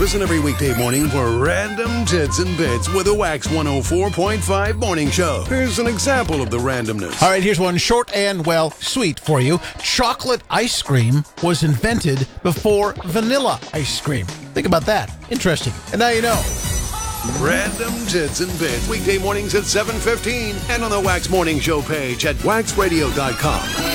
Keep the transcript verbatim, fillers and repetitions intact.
Listen every weekday morning for Random Tits and Bits with a Wax one oh four point five morning show. Here's an example of the randomness. All right, here's one short and, well, sweet for you. Chocolate ice cream was invented before vanilla ice cream. Think about that. Interesting. And now you know. Random Tits and Bits, weekday mornings at seven fifteen and on the Wax Morning Show page at wax radio dot com.